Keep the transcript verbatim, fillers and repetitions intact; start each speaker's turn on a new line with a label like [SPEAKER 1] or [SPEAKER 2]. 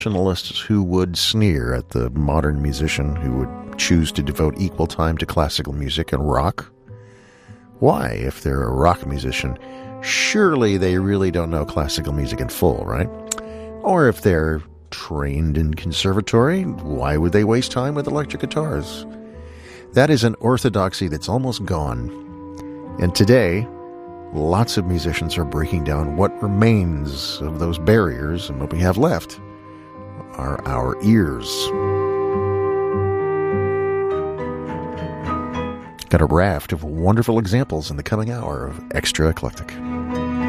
[SPEAKER 1] traditionalists who would sneer at the modern musician who would choose to devote equal time to classical music and rock. Why, if they're a rock musician, surely they really don't know classical music in full, right? Or if they're trained in conservatory, why would they waste time with electric guitars? That is an orthodoxy that's almost gone. And today, lots of musicians are breaking down what remains of those barriers, and what we have left are our ears. Got a raft of wonderful examples in the coming hour of Extra Eclectic.